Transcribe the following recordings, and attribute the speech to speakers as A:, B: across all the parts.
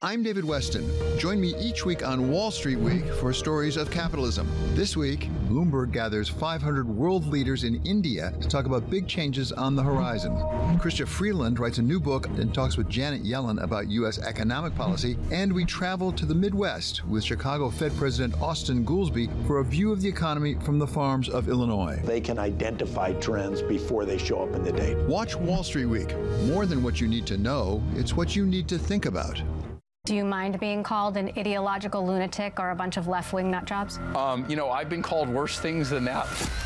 A: I'm David Weston. Join me each week on Wall Street Week for stories of capitalism. This week, Bloomberg gathers 500 world leaders in India to talk about big changes on the horizon. Chrystia Freeland writes a new book and talks with Janet Yellen about U.S. economic policy. And we travel to the Midwest with Chicago Fed President Austin Goolsbee for a view of the economy from the farms of Illinois.
B: They can identify trends before they show up in the data.
A: Watch Wall Street Week. More than what you need to know, it's what you need to think about.
C: Do you mind being called an ideological lunatic or a bunch of left-wing nut jobs?
D: I've been called worse things than that.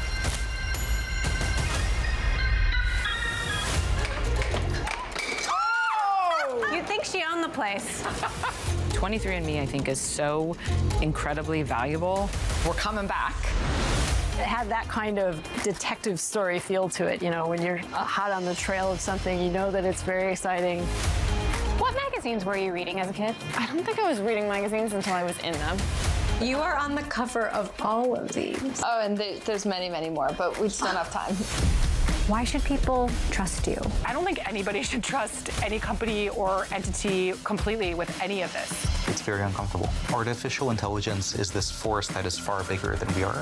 C: Oh! You'd think she owned the place.
E: 23andMe, I think, is so incredibly valuable. We're coming back.
F: It had that kind of detective story feel to it. You know, when you're hot on the trail of something, you know that it's very exciting.
C: What magazines were you reading as a kid?
F: I don't think I was reading magazines until I was in them.
G: You are on the cover of all of these.
H: Oh, and there's many, many more, but we just don't have time.
C: Why should people trust you?
I: I don't think anybody should trust any company or entity completely with any of this.
J: It's very uncomfortable. Artificial intelligence is this force that is far bigger than we are.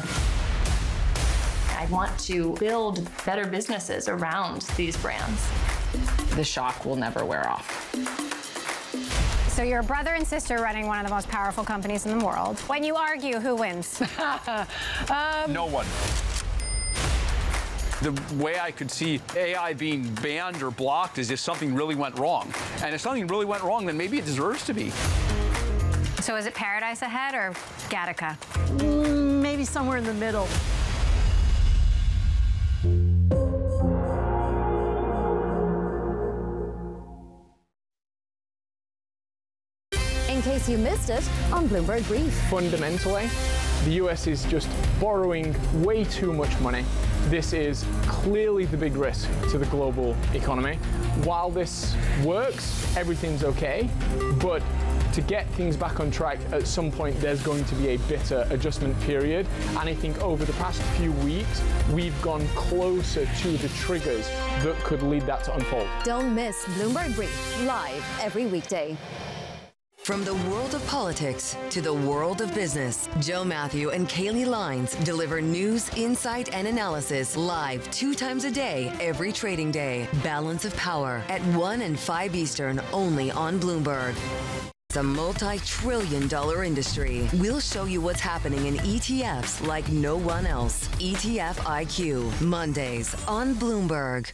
G: I want to build better businesses around these brands.
E: The shock will never wear off.
C: So you're a brother and sister running one of the most powerful companies in the world. When you argue, who wins?
D: No one. The way I could see AI being banned or blocked is if something really went wrong. And if something really went wrong, then maybe it deserves to be.
C: So is it Paradise Ahead or Gattaca?
F: Maybe somewhere in the middle.
K: In case you missed it on Bloomberg Brief.
L: Fundamentally, the US is just borrowing way too much money. This is clearly the big risk to the global economy. While this works, everything's okay, but to get things back on track, at some point there's going to be a bitter adjustment period. And I think over the past few weeks, we've gone closer to the triggers that could lead that to unfold.
K: Don't miss Bloomberg Brief, live every weekday.
M: From the world of politics to the world of business, Joe Matthew and Kaylee Lines deliver news, insight, and analysis live 2 times a day, every trading day. Balance of Power at 1 and 5 Eastern, only on Bloomberg. It's a multi-trillion-dollar industry. We'll show you what's happening in ETFs like no one else. ETF IQ, Mondays on Bloomberg.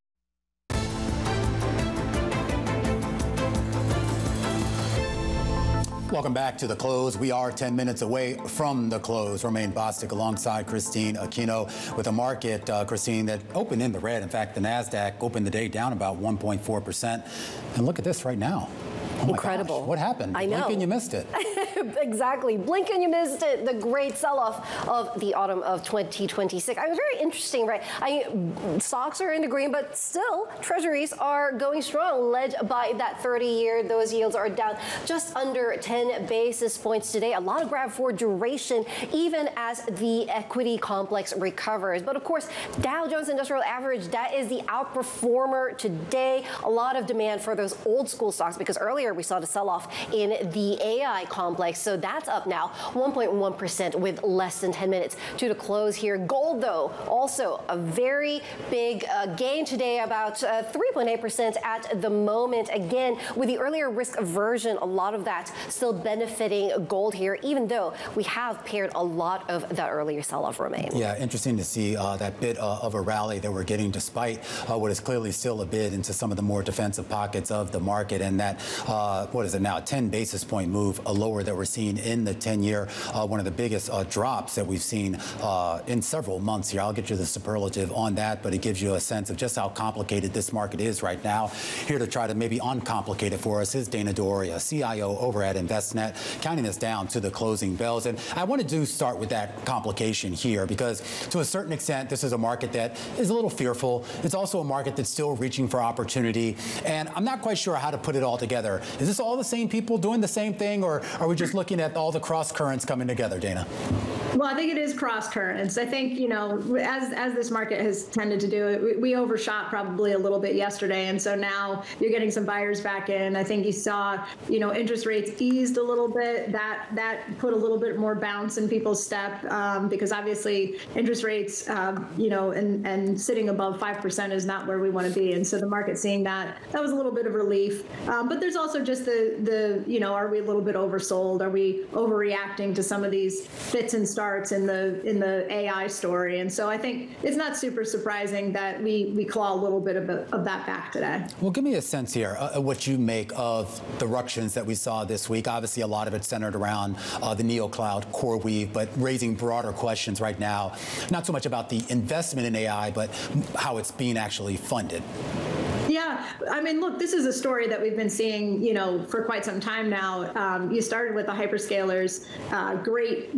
N: Welcome back to The Close. We are 10 minutes away from the close. Romaine Bostick alongside Christine Aquino with a market, Christine, that opened in the red. In fact, the NASDAQ opened the day down about 1.4%. And look at this right now. Oh
O: Incredible.
N: Gosh, what happened?
O: I know.
N: Blink and you missed it.
O: Exactly. Blink and you missed it. The great sell-off of the autumn of 2026. I was very interesting, right? Stocks are in the green, but still, treasuries are going strong, led by that 30-year. Those yields are down just under 10 basis points today. A lot of grab for duration, even as the equity complex recovers. But of course, Dow Jones Industrial Average, that is the outperformer today. A lot of demand for those old school stocks because earlier we saw the sell-off in the AI complex. So that's up now 1.1% with less than 10 minutes to the close here. Gold, though, also a very big gain today, about 3.8% at the moment. Again, with the earlier risk aversion, a lot of that still benefiting gold here, even though we have paired a lot of that earlier sell-off, Romaine.
N: Yeah, interesting to see that bit of a rally that we're getting despite what is clearly still a bid into some of the more defensive pockets of the market, and that, what is it now, 10 basis point move lower that we're seeing in the 10-year, one of the biggest drops that we've seen in several months here. I'll get you the superlative on that, but it gives you a sense of just how complicated this market is right now. Here to try to maybe uncomplicate it for us is Dana D'Auria, CIO over at Envestnet, counting us down to the closing bells. And I want to start with that complication here because to a certain extent, this is a market that is a little fearful. It's also a market that's still reaching for opportunity. And I'm not quite sure how to put it all together. Is this all the same people doing the same thing, or are we just looking at all the cross currents coming together, Dana?
P: Well, I think it is cross currents. I think, as this market has tended to do, we overshot probably a little bit yesterday. And so now you're getting some buyers back in. I think you saw, interest rates eased a little bit. That put a little bit more bounce in people's step because obviously interest rates, and sitting above 5% is not where we want to be. And so the market seeing that was a little bit of relief. But there's also just are we a little bit oversold? Are we overreacting to some of these fits and starts in the AI story? And so I think it's not super surprising that we claw a little bit of that back today.
N: Well, give me a sense here what you make of the ructions that we saw this week. Obviously, a lot of it centered around the NeoCloud CoreWeave, but raising broader questions right now, not so much about the investment in AI, but how it's being actually funded.
P: Yeah, I mean, look, this is a story that we've been seeing, for quite some time now. You started with the hyperscalers, great,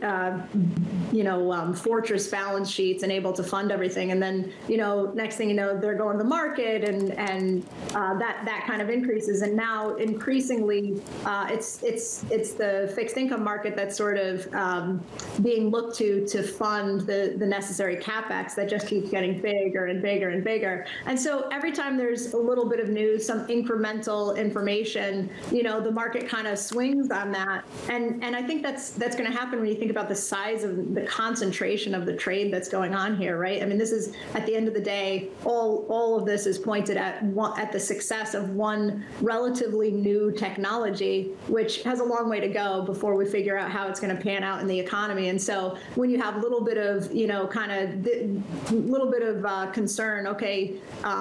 P: fortress balance sheets and able to fund everything. And then, next thing you know, they're going to the market and that kind of increases. And now increasingly, it's the fixed income market that's sort of being looked to fund the necessary CapEx that just keeps getting bigger and bigger and bigger. And so every time there's a little bit of news, some incremental information, the market kind of swings on that. And I think that's going to happen when you think about the size of the concentration of the trade that's going on here, right? I mean, this is, at the end of the day, all of this is pointed at the success of one relatively new technology, which has a long way to go before we figure out how it's going to pan out in the economy. And so when you have a little bit of, concern, okay,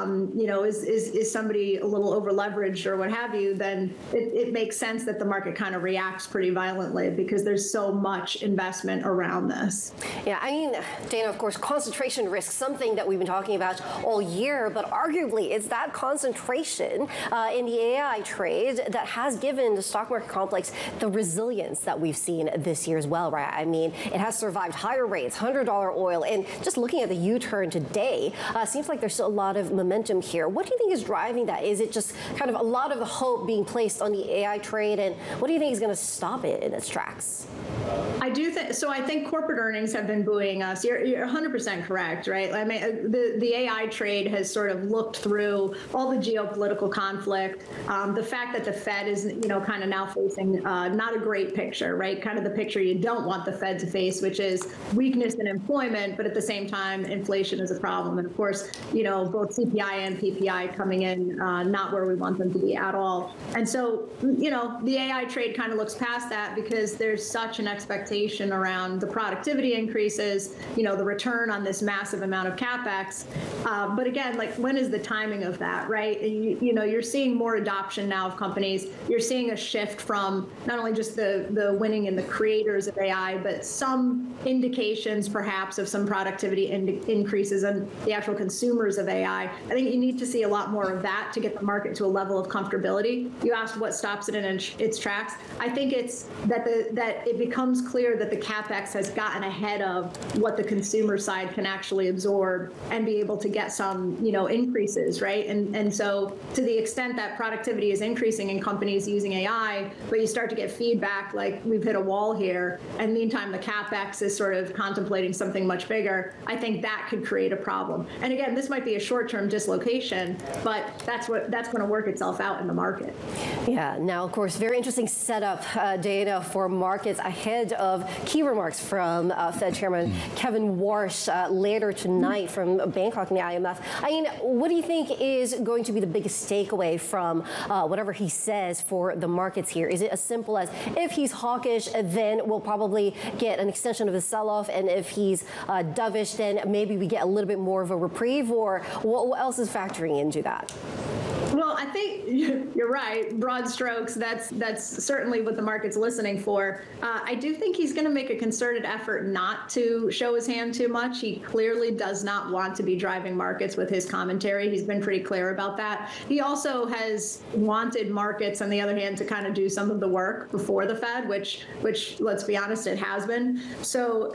P: is somebody a little over leveraged or what have you, then it makes sense that the market kind of reacts pretty violently because there's so much investment around this.
O: Yeah, I mean, Dana, of course, concentration risk, something that we've been talking about all year, but arguably it's that concentration in the AI trade that has given the stock market complex the resilience that we've seen this year as well, right? I mean, it has survived higher rates, $100 oil, and just looking at the U-turn today, seems like there's still a lot of momentum here. What do you think is driving that? Is it just kind of a lot of the hope being placed on the AI trade, and what do you think is going to stop it in its tracks?
P: I do think so. I think corporate earnings have been buoying us. You're 100% correct, right? I mean, the AI trade has sort of looked through all the geopolitical conflict, the fact that the Fed is, kind of now facing not a great picture, right? Kind of the picture you don't want the Fed to face, which is weakness in employment, but at the same time, inflation is a problem. And of course, both CPI and PPI coming in not where we want them to be at all. And so, the AI trade kind of looks past that because there's such an expectation around the productivity increases, the return on this massive amount of CapEx. But again, when is the timing of that, right? You're seeing more adoption now of companies. You're seeing a shift from not only just the winning in the creators of AI, but some indications perhaps of some productivity increases in the actual consumers of AI. I think you need to see a lot more of that to get the market to a level of comfortability. You asked what stops it in its tracks. I think it's that it becomes clear that the CapEx has gotten ahead of what the consumer side can actually absorb and be able to get some, increases, right? And so to the extent that productivity is increasing in companies using AI, but you start to get feedback like we've hit a wall here, and meantime the CapEx is sort of contemplating something much bigger, I think that could create a problem. And again, this might be a short-term dislocation, but that's going to work itself out in the market.
O: Yeah, now, of course, very interesting setup, Dana, for markets ahead of key remarks from Fed Chairman Kevin Warsh later tonight from Bangkok and the IMF. I mean, what do you think is going to be the biggest takeaway from whatever he says for the markets here? Is it as simple as if he's hawkish, then we'll probably get an extension of the sell-off, and if he's dovish, then maybe we get a little bit more of a reprieve, or what else is factoring into that?
P: Well, I think you're right. Broad strokes, that's certainly what the market's listening for. I do think he's going to make a concerted effort not to show his hand too much. He clearly does not want to be driving markets with his commentary. He's been pretty clear about that. He also has wanted markets, on the other hand, to kind of do some of the work before the Fed, which let's be honest, it has been. So,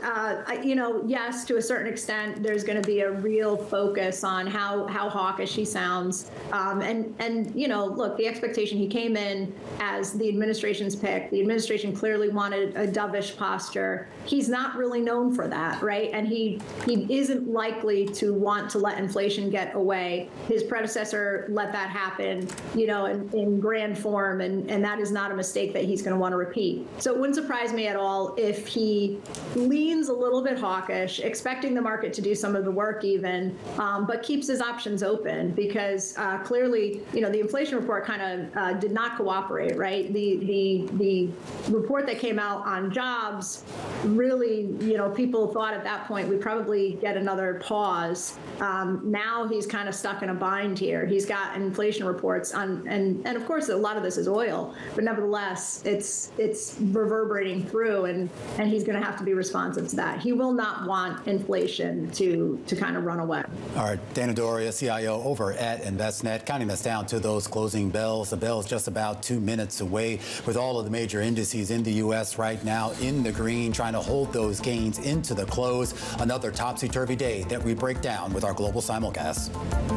P: yes, to a certain extent, there's going to be a real focus on how hawkish he sounds. And And, you know, look, the expectation, he came in as the administration's pick. The administration clearly wanted a dovish posture. He's not really known for that, right? And he isn't likely to want to let inflation get away. His predecessor let that happen, you know, in grand form, and that is not a mistake that he's going to want to repeat. So it wouldn't surprise me at all if he leans a little bit hawkish, expecting the market to do some of the work even, but keeps his options open because clearly, you know, the inflation report kind of did not cooperate, right? The report that came out on jobs really, you know, people thought at that point we'd probably get another pause. Now he's kind of stuck in a bind here. He's got inflation reports on, and of course a lot of this is oil, but nevertheless it's reverberating through, and he's going to have to be responsive to that. He will not want inflation to kind of run away.
N: All right, Dana Doria, CIO over at Envestnet, counting us down to those closing bells. The bell's just about 2 minutes away, with all of the major indices in the U.S. right now in the green, trying to hold those gains into the close. Another topsy-turvy day that we break down with our global simulcast.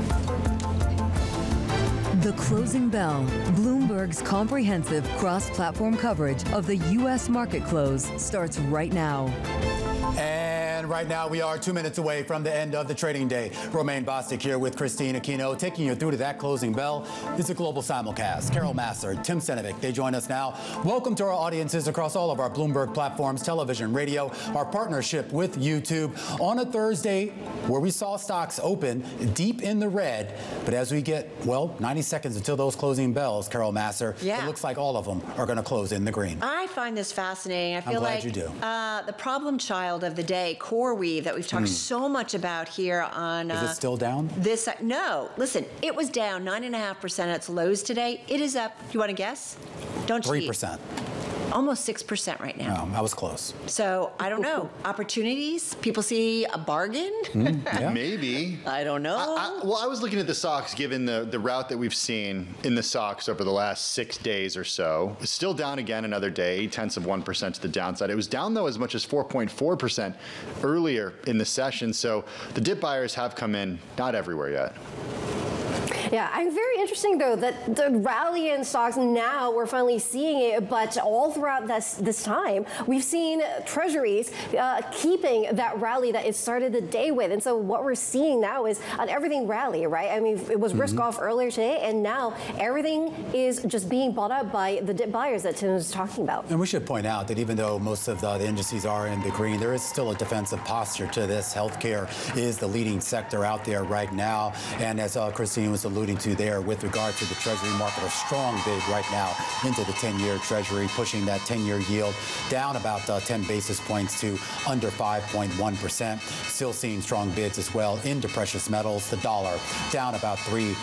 M: The Closing Bell, Bloomberg's comprehensive cross-platform coverage of the U.S. market close, starts right now.
N: And right now we are 2 minutes away from the end of the trading day. Romaine Bostick here with Christine Aquino, taking you through to that closing bell. It's a global simulcast. Carol Massar, Tim Senovic, they join us now. Welcome to our audiences across all of our Bloomberg platforms, television, radio, our partnership with YouTube on a Thursday where we saw stocks open deep in the red. But as we get, well, 90 seconds until those closing bells, Carol Massar, it looks like all of them are going to close in the green.
Q: I find this fascinating. I feel
N: I'm glad
Q: like
N: you do.
Q: The problem child of the day, CoreWeave, that we've talked so much about here on.
N: Is it still down?
Q: No, listen, it was down 9.5% at its lows today. It is up. You want to guess? Don't cheat.
N: 3%.
Q: Almost 6% right now.
N: I was close.
Q: So I don't know. Opportunities? People see a bargain?
R: Maybe.
Q: I don't know.
R: Well, I was looking at the stocks, given the route that we've seen in the stocks over the last 6 days or so. It's still down again another day, 0.8% to the downside. It was down, though, as much as 4.4% earlier in the session. So the dip buyers have come in, not everywhere yet.
O: Yeah, I'm very interesting, though, that the rally in stocks now, we're finally seeing it, but all throughout this time, we've seen treasuries keeping that rally that it started the day with. And so what we're seeing now is an everything rally, right? I mean, it was risk off earlier today, and now everything is just being bought up by the dip buyers that Tim was talking about.
N: And we should point out that even though most of the indices are in the green, there is still a defensive posture to this. Healthcare is the leading sector out there right now. And as Christine was alluding to there with regard to the Treasury market, a strong bid right now into the 10-year Treasury, pushing that 10-year yield down about 10 basis points to under 5.1%. Still seeing strong bids as well into precious metals. The dollar down about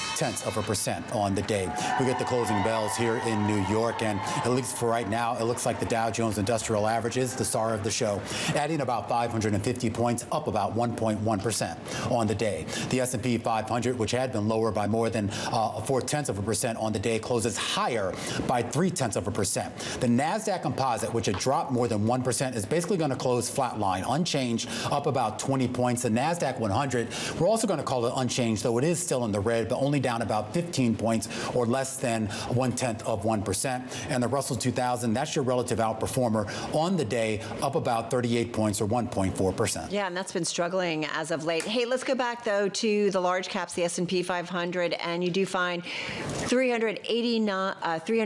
N: 0.3% on the day. We get the closing bells here in New York, and at least for right now, it looks like the Dow Jones Industrial Average is the star of the show, adding about 550 points, up about 1.1% on the day. The S&P 500, which had been lower by more than 0.4% on the day, closes higher by 0.3%. The NASDAQ Composite, which had dropped more than 1%, is basically going to close flatline, unchanged, up about 20 points. The NASDAQ 100, we're also going to call it unchanged, though it is still in the red, but only down about 15 points, or less than 0.1%. And the Russell 2000, that's your relative outperformer on the day, up about 38 points, or 1.4%.
Q: Yeah, and that's been struggling as of late. Hey, let's go back, though, to the large caps, the S&P 500, and you do find 389